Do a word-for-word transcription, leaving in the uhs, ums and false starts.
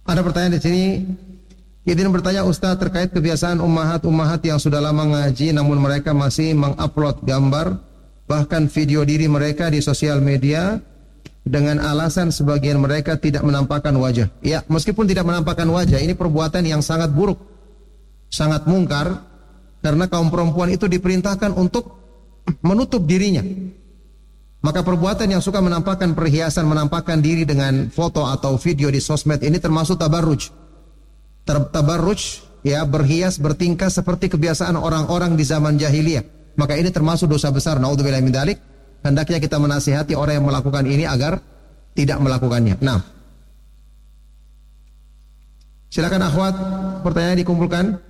Ada pertanyaan di sini. Izin bertanya Ustaz terkait kebiasaan ummahat-ummahat yang sudah lama ngaji namun mereka masih mengupload gambar bahkan video diri mereka di sosial media dengan alasan sebagian mereka tidak menampakkan wajah. Ya, meskipun tidak menampakkan wajah, ini perbuatan yang sangat buruk, sangat mungkar, karena kaum perempuan itu diperintahkan untuk menutup dirinya. Maka perbuatan yang suka menampakkan perhiasan, menampakkan diri dengan foto atau video di sosmed ini termasuk tabarruj. Tabarruj, ya, berhias, bertingkah seperti kebiasaan orang-orang di zaman jahiliyah. Maka ini termasuk dosa besar. Naudzubillahi min dzalik. Hendaknya kita menasihati orang yang melakukan ini agar tidak melakukannya. Nah, silakan akhwat, pertanyaan dikumpulkan.